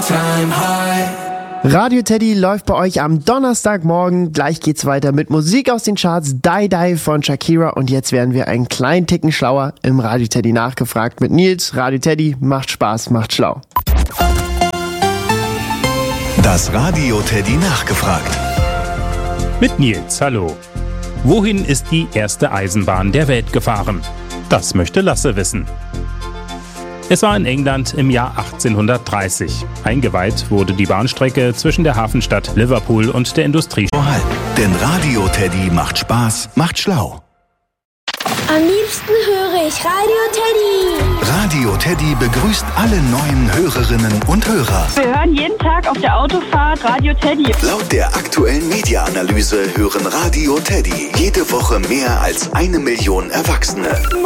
Radio Teddy läuft bei euch am Donnerstagmorgen. Gleich geht's weiter mit Musik aus den Charts. Die Die von Shakira. Und jetzt werden wir einen kleinen Ticken schlauer im Radio Teddy nachgefragt mit Nils. Radio Teddy macht Spaß, macht schlau. Das Radio Teddy nachgefragt. Mit Nils, hallo. Wohin ist die erste Eisenbahn der Welt gefahren? Das möchte Lasse wissen. Es war in England im Jahr 1830. Eingeweiht wurde die Bahnstrecke zwischen der Hafenstadt Liverpool und der Industriestadt. Denn Radio Teddy macht Spaß, macht schlau. Am liebsten höre ich Radio Teddy. Radio Teddy begrüßt alle neuen Hörerinnen und Hörer. Wir hören jeden Tag auf der Autofahrt Radio Teddy. Laut der aktuellen Media-Analyse hören Radio Teddy jede Woche mehr als 1 Million Erwachsene.